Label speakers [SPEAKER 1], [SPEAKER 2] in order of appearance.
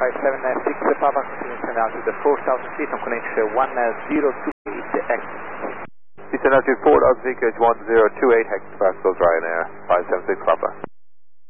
[SPEAKER 1] 576 Papa, continuing to altitude 4,000 feet on connection 1028X.
[SPEAKER 2] Descend altitude 4,000 feet, 1028 hectopascals, Ryanair, 576 Papa.